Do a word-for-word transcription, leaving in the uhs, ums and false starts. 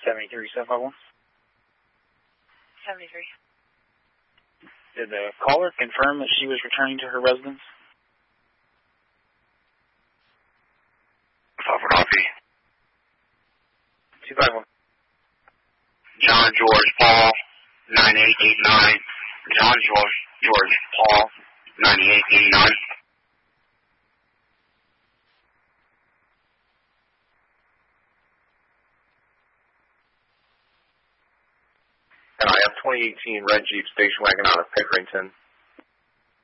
seventy-three, seven five one. seventy-three. Did the caller confirm that she was returning to her residence? Software copy. two five one. John George Paul, nine eight eight nine. John George George Paul, ninety-eight eighty-nine. And I have twenty eighteen red Jeep station wagon out of Pickerington.